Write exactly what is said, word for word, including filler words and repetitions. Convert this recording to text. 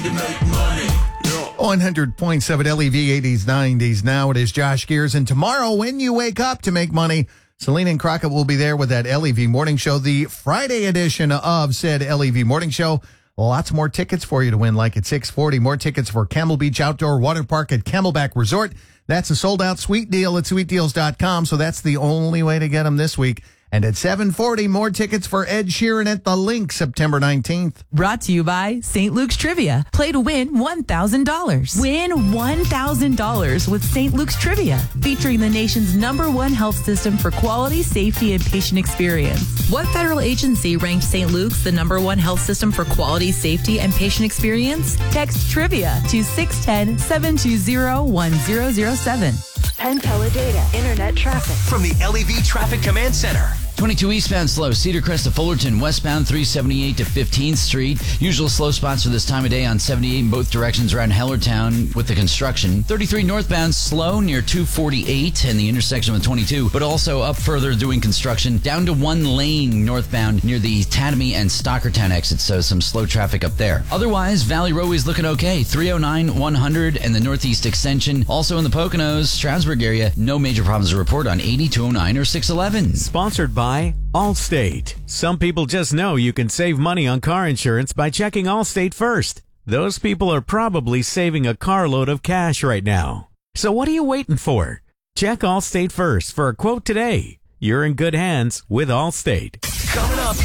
to make money. one hundred point seven L E V eighties, nineties. Now it is Josh Gears. And tomorrow, when you wake up to make money, Selena and Crockett will be there with that L E V Morning Show, the Friday edition of said L E V Morning Show. Lots more tickets for you to win, like at six forty. More tickets for Camel Beach Outdoor Water Park at Camelback Resort. That's a sold-out sweet deal at sweet deals dot com, so that's the only way to get them this week. And at seven forty, more tickets for Ed Sheeran at the Link, September nineteenth. Brought to you by Saint Luke's Trivia. Play to win one thousand dollars. Win one thousand dollars with Saint Luke's Trivia, featuring the nation's number one health system for quality, safety, and patient experience. What federal agency ranked Saint Luke's the number one health system for quality, safety, and patient experience? Text TRIVIA to six one zero, seven two zero, one zero zero seven. Penn Teledata Internet Traffic. From the L E V Traffic Command Center. twenty-two eastbound slow, Cedar Crest to Fullerton, westbound three seventy-eight to fifteenth Street. Usual slow spots for this time of day on seventy-eight in both directions around Hellertown with the construction. thirty-three northbound slow near two forty-eight and the intersection with twenty-two, but also up further doing construction. Down to one lane northbound near the Tatamy and Stockertown exits, so some slow traffic up there. Otherwise, Valley Roadway's looking okay. three oh nine, one hundred, and the Northeast Extension. Also in the Poconos, Stroudsburg area, no major problems to report on eighty, two oh nine, or six eleven. Sponsored by Allstate. Some people just know you can save money on car insurance by checking Allstate first. Those people are probably saving a carload of cash right now. So what are you waiting for? Check Allstate first for a quote today. You're in good hands with Allstate. Coming up,